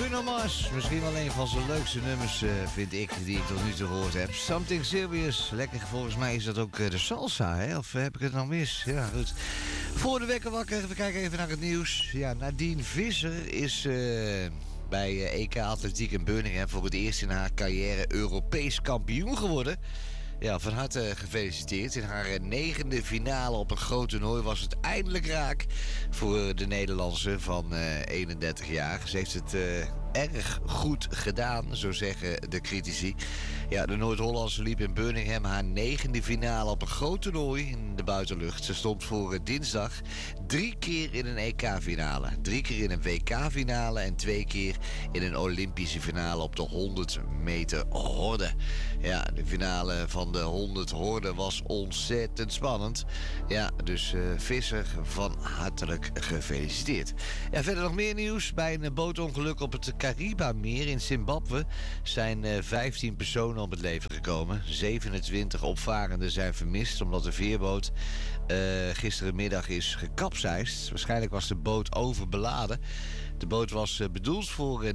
Bruno Mars, misschien wel een van zijn leukste nummers, vind ik, die ik tot nu toe gehoord heb. Something Serious, lekker, volgens mij is dat ook de salsa, hè? Of heb ik het nou mis? Ja, goed. Voor de wekker wakker, we kijken even naar het nieuws. Ja, Nadine Visser is bij EK Atletiek in Birmingham voor het eerst in haar carrière Europees kampioen geworden. Ja, van harte gefeliciteerd. In haar 9e finale op een groot toernooi was het eindelijk raak voor de Nederlandse van 31 jaar. Ze heeft het erg goed gedaan, zo zeggen de critici. Ja, de Noord-Hollandse liep in Birmingham haar 9e finale op een groot toernooi in de buitenlucht. Ze stond voor dinsdag 3 keer in een EK-finale, 3 keer in een WK-finale en 2 keer in een Olympische finale op de 100 meter horde. Ja, de finale van de 100 horde was ontzettend spannend. Ja, dus Visser, van hartelijk gefeliciteerd. Ja, verder nog meer nieuws. Bij een bootongeluk op het Kariba-meer in Zimbabwe zijn 15 personen om het leven gekomen. 27 opvarenden zijn vermist omdat de veerboot gisterenmiddag is gekapseist. Waarschijnlijk was de boot overbeladen. De boot was bedoeld voor